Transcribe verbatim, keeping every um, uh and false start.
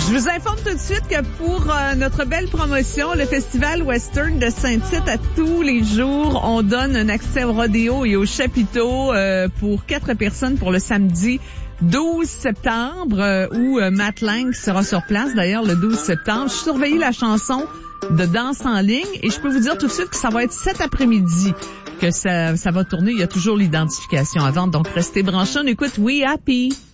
Je vous informe tout de suite que pour euh, notre belle promotion, le Festival Western de Saint-Tite, à tous les jours, on donne un accès au rodéo et au chapiteau euh, pour quatre personnes pour le samedi douze septembre, euh, où euh, Matt Lang sera sur place, d'ailleurs, le douze septembre. Je surveille la chanson de danse en ligne et je peux vous dire tout de suite que ça va être cet après-midi que ça, ça va tourner. Il y a toujours l'identification à vendre, donc restez branchés. On écoute We Happy.